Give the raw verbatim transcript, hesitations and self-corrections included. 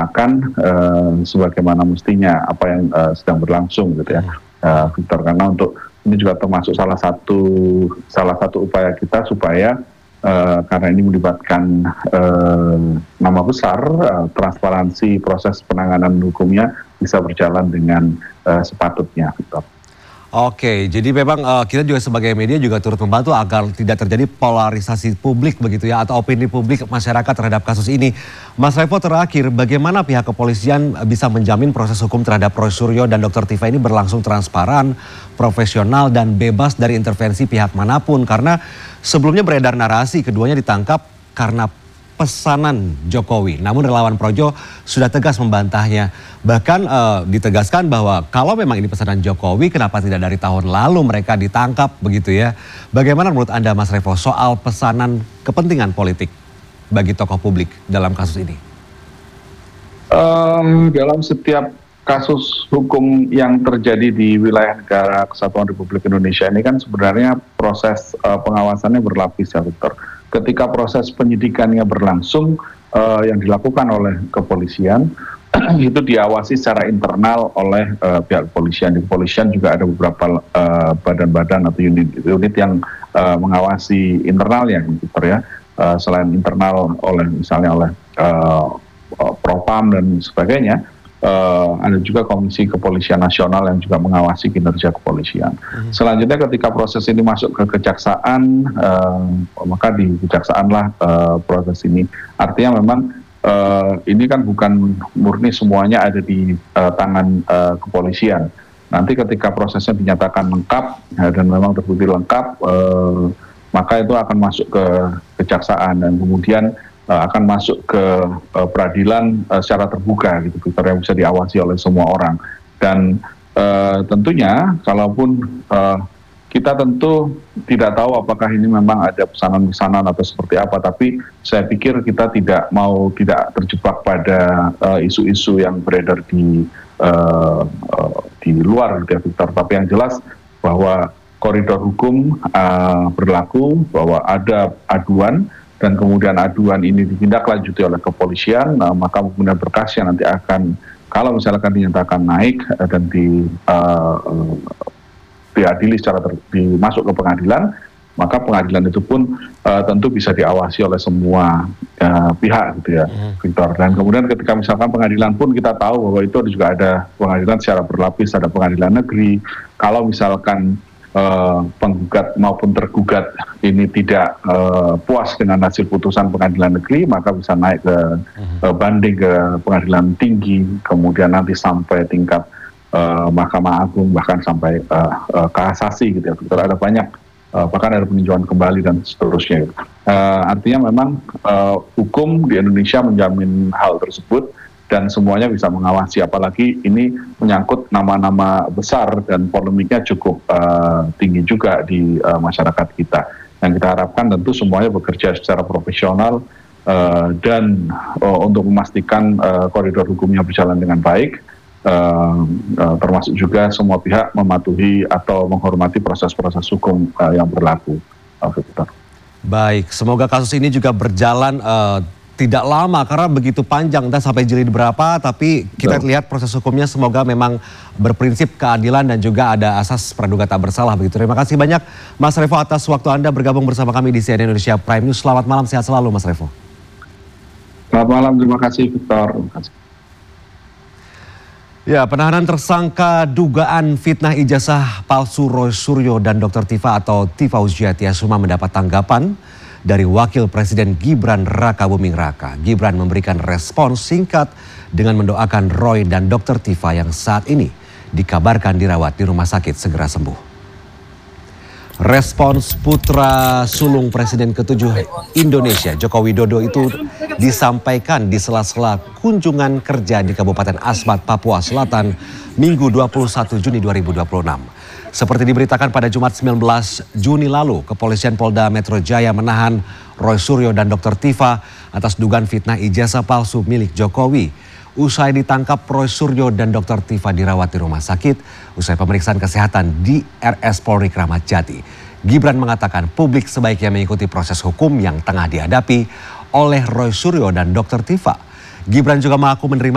dilaksanakan uh, sebagaimana mestinya apa yang uh, sedang berlangsung gitu ya, uh, Victor. Karena untuk ini juga termasuk salah satu salah satu upaya kita supaya uh, karena ini melibatkan uh, nama besar, uh, transparansi proses penanganan hukumnya bisa berjalan dengan uh, sepatutnya, Victor. Oke, jadi memang uh, kita juga sebagai media juga turut membantu agar tidak terjadi polarisasi publik begitu ya, atau opini publik masyarakat terhadap kasus ini. Mas Revo, terakhir, bagaimana pihak kepolisian bisa menjamin proses hukum terhadap Roy Suryo dan dokter Tifa ini berlangsung transparan, profesional, dan bebas dari intervensi pihak manapun? Karena sebelumnya beredar narasi keduanya ditangkap karena pesanan Jokowi. Namun relawan Projo sudah tegas membantahnya. Bahkan uh, ditegaskan bahwa kalau memang ini pesanan Jokowi, kenapa tidak dari tahun lalu mereka ditangkap begitu ya. Bagaimana menurut Anda Mas Revo soal pesanan kepentingan politik bagi tokoh publik dalam kasus ini? Um, dalam setiap kasus hukum yang terjadi di wilayah negara Kesatuan Republik Indonesia ini kan sebenarnya proses uh, pengawasannya berlapis ya, Victor. Ketika proses penyidikannya berlangsung, uh, yang dilakukan oleh kepolisian itu diawasi secara internal oleh uh, pihak kepolisian. Di kepolisian juga ada beberapa badan-badan uh, atau unit-unit yang uh, mengawasi internalnya, gitu ya. Uh, selain internal oleh misalnya oleh uh, Propam dan sebagainya, uh, ada juga Komisi Kepolisian Nasional yang juga mengawasi kinerja kepolisian. Hmm. Selanjutnya ketika proses ini masuk ke kejaksaan, uh, maka di kejaksaanlah uh, proses ini. Artinya memang uh, ini kan bukan murni semuanya ada di uh, tangan uh, kepolisian. Nanti ketika prosesnya dinyatakan lengkap ya, dan memang terbukti lengkap, uh, maka itu akan masuk ke kejaksaan dan kemudian Uh, akan masuk ke uh, peradilan uh, secara terbuka gitu, Victor, yang bisa diawasi oleh semua orang. Dan uh, tentunya kalaupun uh, kita tentu tidak tahu apakah ini memang ada pesanan-pesanan atau seperti apa, tapi saya pikir kita tidak mau tidak terjebak pada isu-isu uh, yang beredar di uh, uh, di luar gitu ya, Victor. Tapi yang jelas bahwa koridor hukum uh, berlaku, bahwa ada aduan dan kemudian aduan ini ditindaklanjuti oleh kepolisian, nah, maka kemudian berkasnya nanti akan, kalau misalkan dinyatakan naik uh, dan di uh, uh, diadili secara ter, dimasuk ke pengadilan, maka pengadilan itu pun uh, tentu bisa diawasi oleh semua uh, pihak gitu ya, Victor. Dan kemudian ketika misalkan pengadilan pun kita tahu bahwa itu juga ada pengadilan secara berlapis, ada pengadilan negeri. Kalau misalkan Uh, penggugat maupun tergugat ini tidak uh, puas dengan hasil putusan pengadilan negeri, maka bisa naik ke uh, banding ke pengadilan tinggi, kemudian nanti sampai tingkat uh, Mahkamah Agung, bahkan sampai uh, uh, kasasi gitu ya. Ada banyak, uh, bahkan ada peninjauan kembali dan seterusnya gitu. Uh, artinya memang uh, hukum di Indonesia menjamin hal tersebut dan semuanya bisa mengawasi, apalagi ini menyangkut nama-nama besar dan polemiknya cukup uh, tinggi juga di uh, masyarakat kita. Yang kita harapkan tentu semuanya bekerja secara profesional uh, dan uh, untuk memastikan uh, koridor hukumnya berjalan dengan baik, uh, uh, termasuk juga semua pihak mematuhi atau menghormati proses-proses hukum uh, yang berlaku. Uh, Baik, semoga kasus ini juga berjalan uh, tidak lama karena begitu panjang, entah sampai jilid berapa, tapi kita lihat proses hukumnya semoga memang berprinsip keadilan dan juga ada asas praduga tak bersalah begitu. Terima kasih banyak Mas Revo atas waktu Anda bergabung bersama kami di C N N Indonesia Prime News. Selamat malam, sehat selalu Mas Revo. Selamat malam, terima kasih Victor. Terima kasih. Ya, penahanan tersangka dugaan fitnah ijazah palsu Roy Suryo dan dokter Tifa atau Tifa Uzziatiasuma mendapat tanggapan dari Wakil Presiden Gibran Rakabuming Raka. Gibran memberikan respons singkat dengan mendoakan Roy dan dokter Tifa yang saat ini dikabarkan dirawat di rumah sakit segera sembuh. Respons putra sulung Presiden ketujuh Indonesia Joko Widodo itu disampaikan di sela-sela kunjungan kerja di Kabupaten Asmat, Papua Selatan, Minggu dua puluh satu Juni dua ribu dua puluh enam. Seperti diberitakan pada Jumat sembilan belas Juni lalu, Kepolisian Polda Metro Jaya menahan Roy Suryo dan dokter Tifa atas dugaan fitnah ijazah palsu milik Jokowi. Usai ditangkap, Roy Suryo dan dokter Tifa dirawat di rumah sakit usai pemeriksaan kesehatan di R S Polri Kramat Jati. Gibran mengatakan publik sebaiknya mengikuti proses hukum yang tengah dihadapi oleh Roy Suryo dan dokter Tifa. Gibran juga mengaku menerima